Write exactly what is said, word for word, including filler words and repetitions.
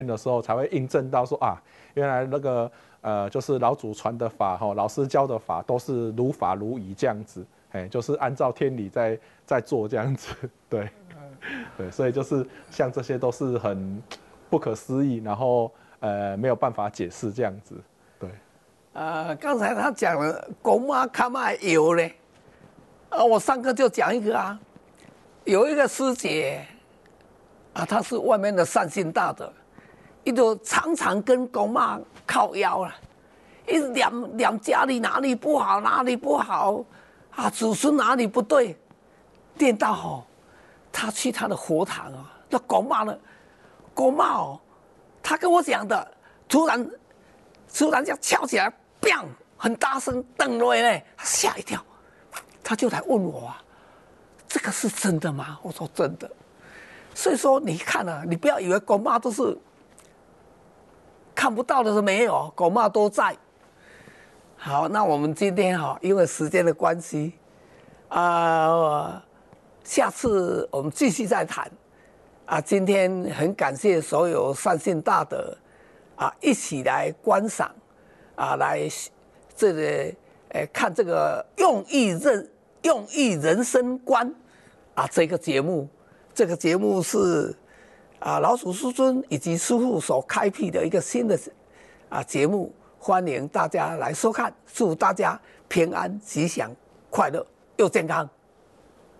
的时候，才会印证到说啊，原来那个呃，就是老祖传的法哈，老师教的法都是如法如仪这样子，哎，就是按照天理在在做这样子，对，对，所以就是像这些都是很不可思议，然后呃没有办法解释这样子，对。 呃，刚才他讲了公妈看妈有嘞，啊，我上课就讲一个啊，有一个师姐啊，她是外面的善心大德，伊就常常跟公妈靠腰了，一直两两家里哪里不好，哪里不好啊，祖孙哪里不对，练到吼，他去他的佛堂啊，那公妈呢，公妈哦，他跟我讲的，突然突然这样敲起来。砰！很大声，瞪了嘞，他吓一跳，他就来问我啊，这个是真的吗？我说真的。所以说你看啊，你不要以为狗妈都是看不到的是没有，狗妈都在。好，那我们今天哈、啊，因为时间的关系，啊、呃，下次我们继续再谈。啊，今天很感谢所有善信大德啊，一起来观赏。啊，来这个呃看这个用意人用意人生观啊这个节目，这个节目是啊老祖师尊以及师父所开辟的一个新的啊节目，欢迎大家来收看，祝大家平安吉祥、快乐又健康。